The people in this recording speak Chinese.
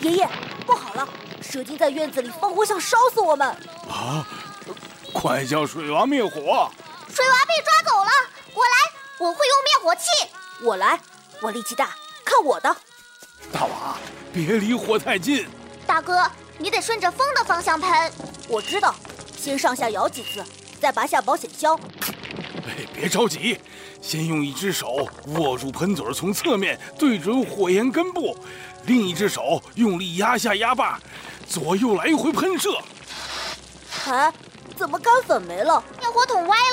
爷爷，不好了，蛇精在院子里放火，想烧死我们！ 啊！快叫水娃灭火！ 水娃被抓走了，我来，我会用灭火器。 我来，我力气大，看我的！ 大娃，别离火太近。 大哥，你得顺着风的方向喷。 我知道，先上下摇几次，再拔下保险销。 别着急，先用一只手握住喷嘴，从侧面对准火焰根部，另一只手用力压下压把，左右来回喷射。 怎么干粉没了？ 灭火筒歪了。